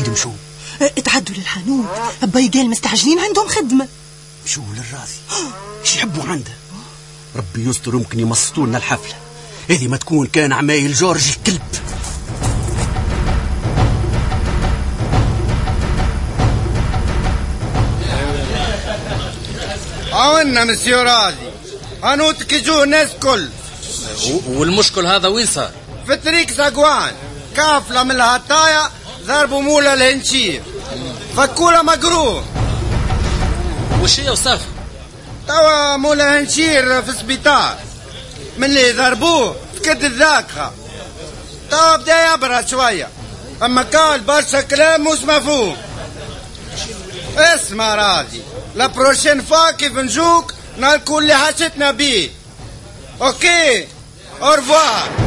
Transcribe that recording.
وين مشوا؟ تعدوا للحانوت. أباي قال مستعجلين عندهم خدمة. مشوا للراضي. ايش يحبوا عنده؟ ربي يستر، يمكن يمسطوا لنا الحفلة هذه ما تكون كان عمايل جورج الكلب. عاونا مسيو راضي، حانوتك يجوه الناس كل. والمشكل هذا وين صار؟ في طريق ساقوان، كافلة من الهطايا ضربوا مولا الهنشير، فكوله مقروه. وش هي وصف؟ توا مولا هنشير في السبيطار، من اللي ضربوه فكد الذاكرة. توا بدا يبرد شوية، اما قال برشا كلام مش مفهوم. اسمع راضي، لا بروشين فوا كيف نجوك نالكل اللي حاجتنا بيه. اوكي، اورفوار.